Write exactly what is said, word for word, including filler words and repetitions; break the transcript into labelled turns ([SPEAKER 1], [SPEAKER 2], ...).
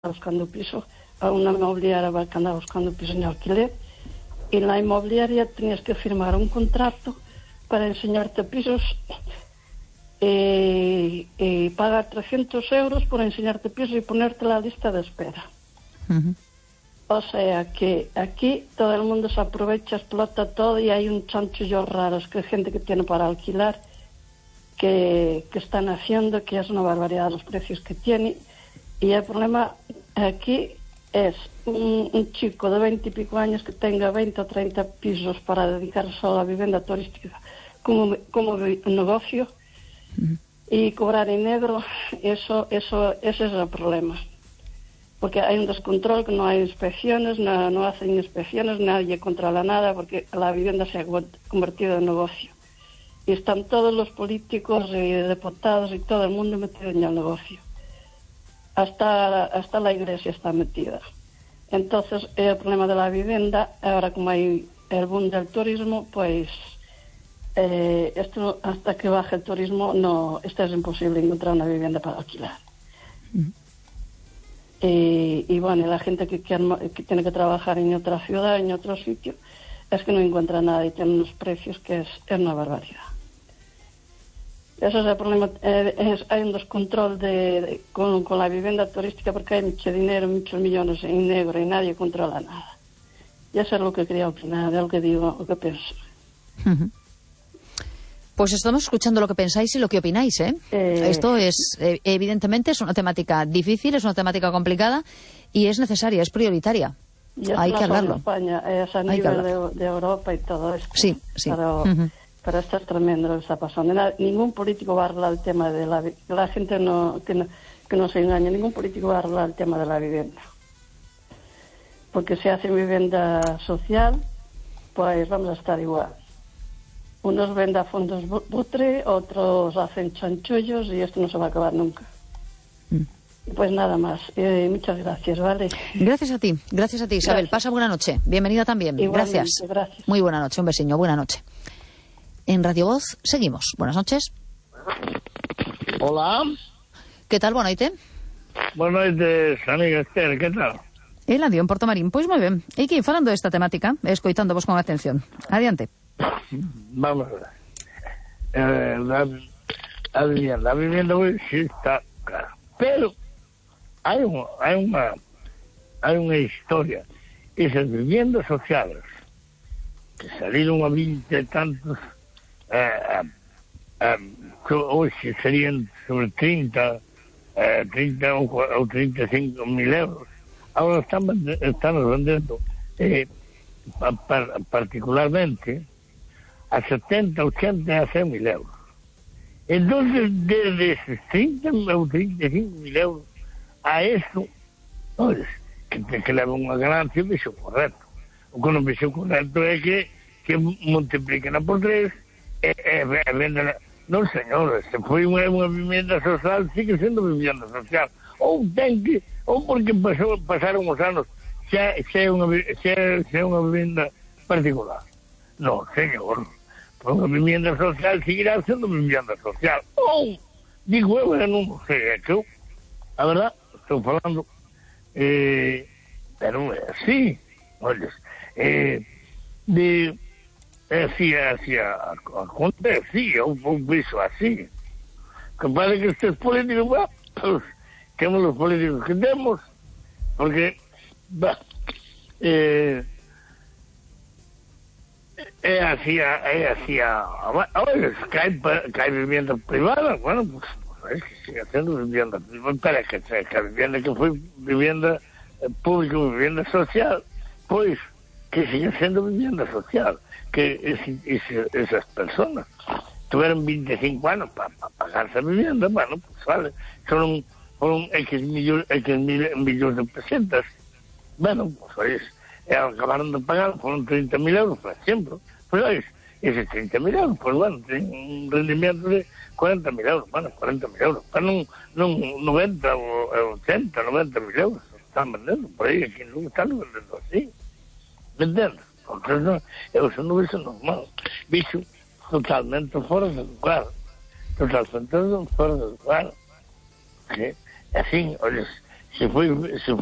[SPEAKER 1] buscando piso, a una inmobiliaria que andaba buscando piso en alquiler, y en la inmobiliaria tenías que firmar un contrato para enseñarte pisos y, y pagar trescientos euros por enseñarte pisos y ponerte la lista de espera. Uh-huh. O sea que aquí todo el mundo se aprovecha, explota todo, y hay un chanchullo raros, que hay gente que tiene para alquilar, que, que están haciendo, que es una barbaridad los precios que tiene. Y el problema aquí es un, un chico de veinte y pico años que tenga veinte o treinta pisos para dedicarse solo a la vivienda turística como, como negocio, uh-huh, y cobrar en negro. Eso, eso, ese es el problema. Porque hay un descontrol, que no hay inspecciones, no, no hacen inspecciones, nadie controla nada, porque la vivienda se ha convertido en negocio. Y están todos los políticos y diputados y todo el mundo metido en el negocio. Hasta, hasta la iglesia está metida. Entonces, el problema de la vivienda, ahora como hay el boom del turismo, pues eh, esto, hasta que baje el turismo, no, esto es imposible encontrar una vivienda para alquilar. Mm. Y, y bueno, la gente que, que, que tiene que trabajar en otra ciudad, en otro sitio, es que no encuentra nada y tiene unos precios que es, es una barbaridad. Ese es el problema. Eh, es, hay un descontrol de, de, con, con la vivienda turística, porque hay mucho dinero, muchos millones en negro y nadie controla nada. Y eso es lo que quería opinar, es lo que digo, lo que pienso. Uh-huh.
[SPEAKER 2] Pues estamos escuchando lo que pensáis y lo que opináis, ¿eh? eh... Esto es, eh, evidentemente, es una temática difícil, es una temática complicada y es necesaria, es prioritaria. Hay que hablarlo.
[SPEAKER 1] En España, es a nivel de, de Europa y todo esto.
[SPEAKER 2] Sí, sí.
[SPEAKER 1] Pero, uh-huh, pero esto es tremendo lo que está pasando. Ningún político va a arreglar el tema de la vivienda. La gente no, que no, que no se engañe, ningún político va a arreglar el tema de la vivienda. Porque si hacen vivienda social, pues vamos a estar igual. Unos venden fondos butre, otros hacen chanchullos, y esto no se va a acabar nunca. Mm. Pues nada más. Eh, muchas gracias, ¿vale?
[SPEAKER 2] Gracias a ti, gracias a ti, Isabel. Gracias. Pasa buena noche. Bienvenida también.
[SPEAKER 1] Igualmente,
[SPEAKER 2] gracias.
[SPEAKER 1] gracias.
[SPEAKER 2] Muy buena noche, un besiño, buena noche. En Radio Voz seguimos. Buenas noches.
[SPEAKER 3] Hola.
[SPEAKER 2] ¿Qué tal, boa noite?
[SPEAKER 3] Boa noite, amiga Esther, ¿qué tal?
[SPEAKER 2] Eladio, en Porto Marín. Pois moi ben. E aquí, falando desta temática, escoitándovos con atención. Adiante.
[SPEAKER 3] Vamos a ver. Eh, la, la vivienda, la vivienda hoy sí está cara. Pero hay, un, hay, una, hay una historia. Esas viviendas sociales que salieron a veinte y tantos, eh, eh, hoy serían sobre treinta, eh, treinta o, o treinta y cinco mil euros. Ahora están, están vendiendo eh, particularmente a setenta, ochenta, a cien mil euros. Entonces, desde esos treinta o treinta y cinco mil euros a eso, oye, que te que leva unha ganancia, vexo correcto. O que non vexo correcto é que, que multipliquen a por tres e, e, e venden. Non, señores, se foi unha, unha vivienda social, sigue sendo vivienda social. Ou ten que, ou porque pasou, pasaron os anos, xa, xa, é unha, xa, xa é unha vivienda particular. Non, señor. Unha vivienda social seguirá sendo vivienda social. Ou, digo eu, eu non sei, é que eu, a verdad, estou falando, eh, pero é así, olles, eh, de, é así, é así, a, a conta é así, eu vexo así, que parece que estes políticos, bah, pues, temos os políticos que temos, porque, bah, eh, é así, é así, oye, que hai, que hai vivienda privada, bueno, pues, es que sigue sendo vivienda privada, para que, que a vivienda que foi vivienda pública, vivienda social, pois, que sigue sendo vivienda social, que ese, ese, esas personas tuvieron vinte y cinco anos para pa pagarse a vivienda, bueno, pues vale, son, son X millones, X mil, millones de pesetas, bueno, pues oye, acabaron de pagar, fueron treinta mil euros, por ejemplo, pues oye, esos treinta mil euros, pues bueno, tienen un rendimiento de cuarenta mil euros, bueno, cuarenta mil euros, para non, non noventa o ochenta, noventa mil euros, están vendiendo, por aí, aquí non están vendendo así, ¿me entiendes? Entonces, no, eso non é normal, bicho totalmente fora de lugar, totalmente fora de lugar, que, así, oye, se fue, se